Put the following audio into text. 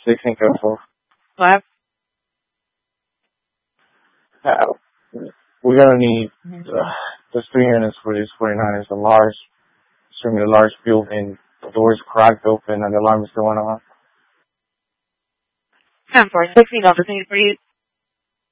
16 careful. What? We're gonna need just 3 units for these 49ers. Extremely large building. The doors cracked open and the alarm is going on. 10-4, 16 opportunity for you.